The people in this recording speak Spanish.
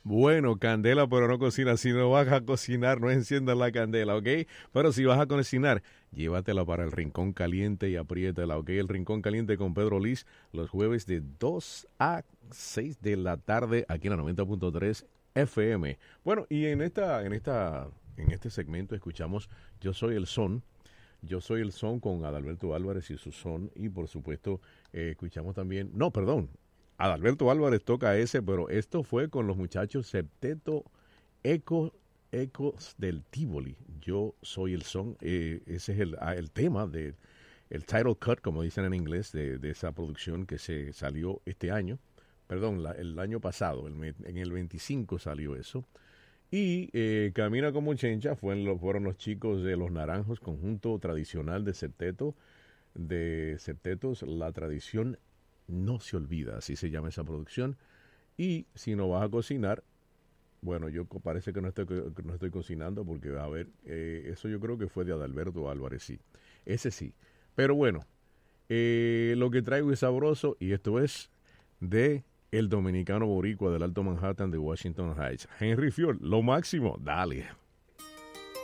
Bueno, candela, pero no cocina. Si no vas a cocinar, no enciendas la candela, ¿ok? Pero si vas a cocinar, llévatela para el Rincón Caliente y apriétala, ¿ok? El Rincón Caliente con Pedro Liz, los jueves de 2 a 6 de la tarde, aquí en la 90.3 FM. Bueno, y en este segmento escuchamos Yo Soy el Son. Yo Soy el Son con Adalberto Álvarez y su son. Y por supuesto, escuchamos también. No, perdón. Adalberto Álvarez toca ese, pero esto fue con los muchachos Septeto Ecos del Tívoli. Yo Soy el Son. Ese es el tema de el title cut, como dicen en inglés, de esa producción que se salió este año. Perdón, el año pasado, en el 25 salió eso. Y Camina como Chencha fueron los chicos de Los Naranjos, conjunto tradicional de septetos, la tradición no se olvida, así se llama esa producción. Y si no vas a cocinar, bueno, parece que no estoy cocinando porque, a ver, eso yo creo que fue de Adalberto Álvarez, sí. Ese sí. Pero bueno, lo que traigo es sabroso y esto es de el dominicano boricua del Alto Manhattan de Washington Heights. Henry Fiord, lo máximo, dale.